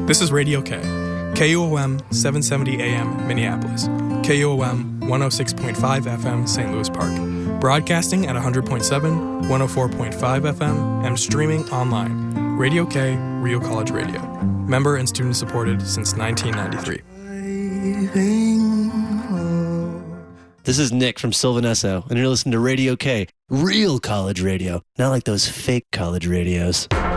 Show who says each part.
Speaker 1: This is Radio K, KUOM 770 AM Minneapolis, KUOM 106.5 FM St. Louis Park, broadcasting at 100.7, 104.5 FM, and streaming online. Radio K, Real College Radio. Member and student supported since 1993.
Speaker 2: This is Nick from Sylvan Esso, and you're listening to Radio K, Real College Radio, not like those fake college radios.